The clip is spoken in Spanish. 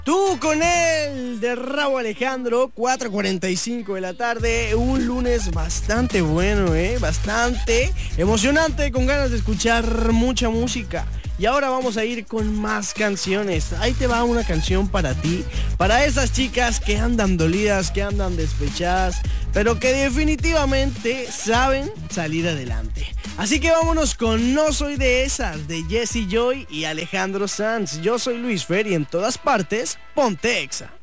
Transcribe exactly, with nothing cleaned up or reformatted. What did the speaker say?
Tú con él, de Rauw Alejandro, cuatro cuarenta y cinco de la tarde, un lunes bastante bueno, ¿eh? Bastante emocionante, con ganas de escuchar mucha música. Y ahora vamos a ir con más canciones. Ahí te va una canción para ti, para esas chicas que andan dolidas, que andan despechadas, pero que definitivamente saben salir adelante. Así que vámonos con No Soy de Esas, de Jessie Joy y Alejandro Sanz. Yo soy Luis Fer y en todas partes, ponte Exa.